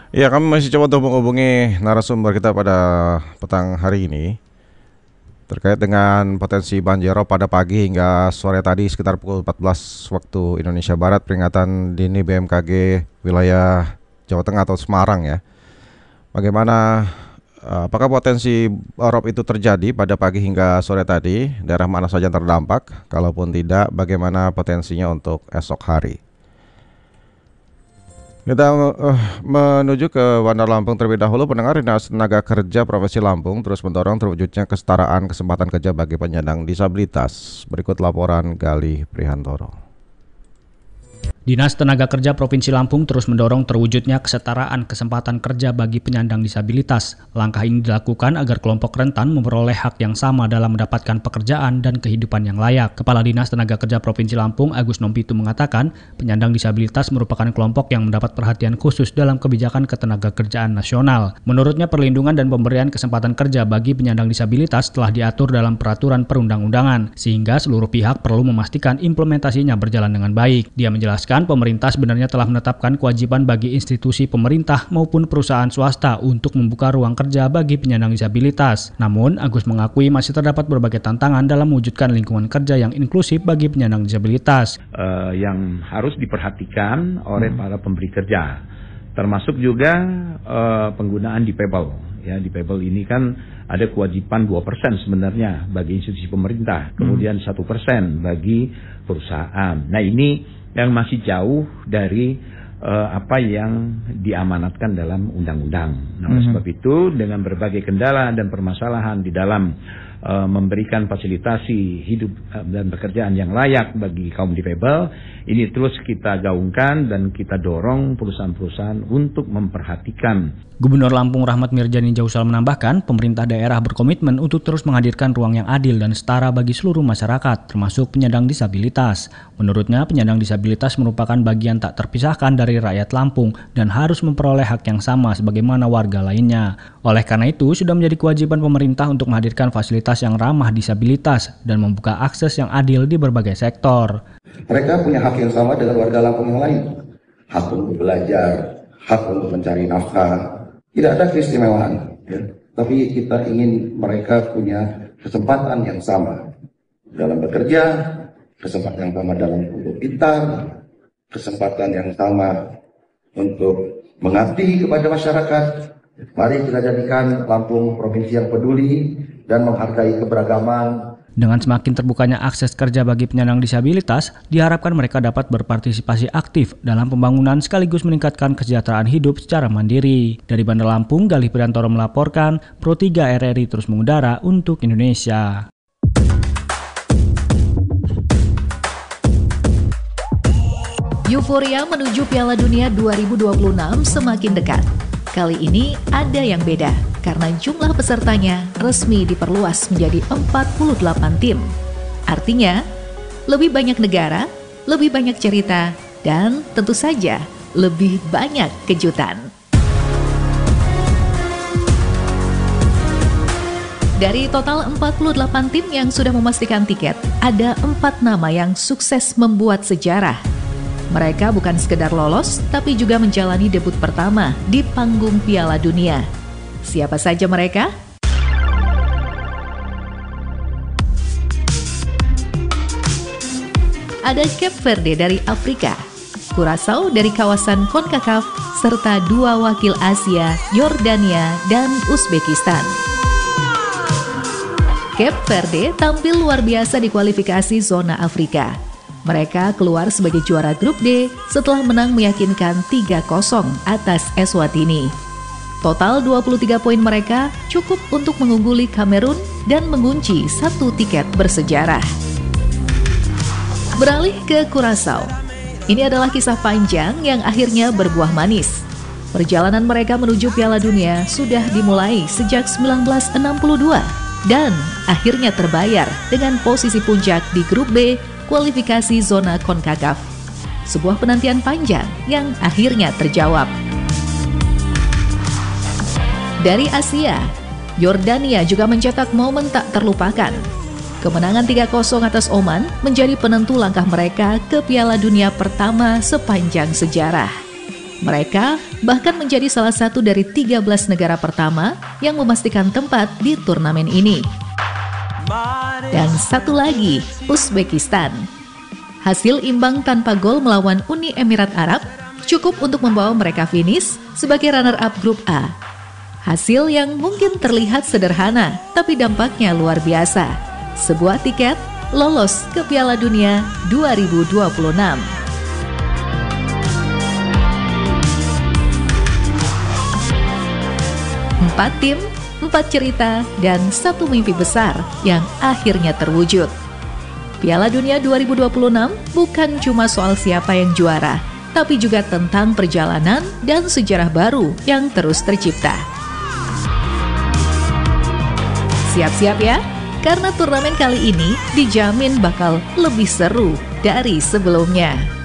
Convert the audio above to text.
Ya, kami masih coba untuk menghubungi narasumber kita pada petang hari ini terkait dengan potensi banjirop pada pagi hingga sore tadi sekitar pukul 14 waktu Indonesia Barat, peringatan dini BMKG wilayah Jawa Tengah atau Semarang ya. Bagaimana, apakah potensi rop itu terjadi pada pagi hingga sore tadi? Daerah mana saja yang terdampak? Kalaupun tidak, bagaimana potensinya untuk esok hari? Kita menuju ke Bandar Lampung terlebih dahulu. Pendengar, Dinas Tenaga Kerja Provinsi Lampung terus mendorong terwujudnya kesetaraan kesempatan kerja bagi penyandang disabilitas. Berikut laporan Galih Prihantoro. Dinas Tenaga Kerja Provinsi Lampung terus mendorong terwujudnya kesetaraan kesempatan kerja bagi penyandang disabilitas. Langkah ini dilakukan agar kelompok rentan memperoleh hak yang sama dalam mendapatkan pekerjaan dan kehidupan yang layak. Kepala Dinas Tenaga Kerja Provinsi Lampung, Agus Nompitu, mengatakan penyandang disabilitas merupakan kelompok yang mendapat perhatian khusus dalam kebijakan ketenagakerjaan nasional. Menurutnya, perlindungan dan pemberian kesempatan kerja bagi penyandang disabilitas telah diatur dalam peraturan perundang-undangan, sehingga seluruh pihak perlu memastikan implementasinya berjalan dengan baik. Dia menjelaskan pemerintah sebenarnya telah menetapkan kewajiban bagi institusi pemerintah maupun perusahaan swasta untuk membuka ruang kerja bagi penyandang disabilitas. Namun, Agus mengakui masih terdapat berbagai tantangan dalam mewujudkan lingkungan kerja yang inklusif bagi penyandang disabilitas. Yang harus diperhatikan oleh para pemberi kerja, termasuk juga penggunaan dipable. Ya, dipable ini kan ada kewajiban 2% sebenarnya bagi institusi pemerintah, kemudian 1% bagi perusahaan. Nah, ini yang masih jauh dari apa yang diamanatkan dalam undang-undang. Nah, oleh sebab itu, dengan berbagai kendala dan permasalahan di dalam memberikan fasilitasi hidup dan pekerjaan yang layak bagi kaum difabel, ini terus kita gaungkan dan kita dorong perusahaan-perusahaan untuk memperhatikan. Gubernur Lampung Rahmat Mirjani Jausal menambahkan, pemerintah daerah berkomitmen untuk terus menghadirkan ruang yang adil dan setara bagi seluruh masyarakat, termasuk penyandang disabilitas. Menurutnya, penyandang disabilitas merupakan bagian tak terpisahkan dari rakyat Lampung dan harus memperoleh hak yang sama sebagaimana warga lainnya. Oleh karena itu, sudah menjadi kewajiban pemerintah untuk menghadirkan fasilitas yang ramah disabilitas dan membuka akses yang adil di berbagai sektor. Mereka punya hak yang sama dengan warga Lampung yang lain. Hak untuk belajar, hak untuk mencari nafkah. Tidak ada keistimewaan, ya. Tapi kita ingin mereka punya kesempatan yang sama dalam bekerja, kesempatan yang sama dalam untuk pintar, kesempatan yang sama untuk mengabdi kepada masyarakat. Mari kita jadikan Lampung provinsi yang peduli dan menghargai keberagaman. Dengan semakin terbukanya akses kerja bagi penyandang disabilitas, diharapkan mereka dapat berpartisipasi aktif dalam pembangunan sekaligus meningkatkan kesejahteraan hidup secara mandiri. Dari Bandar Lampung, Galih Prihantoro melaporkan, Pro 3 RRI terus mengudara untuk Indonesia. Euforia menuju Piala Dunia 2026 semakin dekat. Kali ini ada yang beda, karena jumlah pesertanya resmi diperluas menjadi 48 tim. Artinya, lebih banyak negara, lebih banyak cerita, dan tentu saja lebih banyak kejutan. Dari total 48 tim yang sudah memastikan tiket, ada 4 nama yang sukses membuat sejarah. Mereka bukan sekedar lolos, tapi juga menjalani debut pertama di panggung Piala Dunia. Siapa saja mereka? Ada Cape Verde dari Afrika, Curaçao dari kawasan CONCACAF, serta 2 wakil Asia, Yordania dan Uzbekistan. Cape Verde tampil luar biasa di kualifikasi zona Afrika. Mereka keluar sebagai juara grup D setelah menang meyakinkan 3-0 atas Eswatini. Total 23 poin mereka cukup untuk mengungguli Kamerun dan mengunci 1 tiket bersejarah. Beralih ke Curaçao. Ini adalah kisah panjang yang akhirnya berbuah manis. Perjalanan mereka menuju Piala Dunia sudah dimulai sejak 1962 dan akhirnya terbayar dengan posisi puncak di grup B kualifikasi zona CONCACAF. Sebuah penantian panjang yang akhirnya terjawab. Dari Asia, Yordania juga mencetak momen tak terlupakan. Kemenangan 3-0 atas Oman menjadi penentu langkah mereka ke Piala Dunia pertama sepanjang sejarah. Mereka bahkan menjadi salah satu dari 13 negara pertama yang memastikan tempat di turnamen ini. Dan satu lagi, Uzbekistan. Hasil imbang tanpa gol melawan Uni Emirat Arab cukup untuk membawa mereka finish sebagai runner-up grup A. Hasil yang mungkin terlihat sederhana, tapi dampaknya luar biasa. Sebuah tiket lolos ke Piala Dunia 2026. 4 tim, 4 cerita, dan 1 mimpi besar yang akhirnya terwujud. Piala Dunia 2026 bukan cuma soal siapa yang juara, tapi juga tentang perjalanan dan sejarah baru yang terus tercipta. Siap-siap ya, karena turnamen kali ini dijamin bakal lebih seru dari sebelumnya.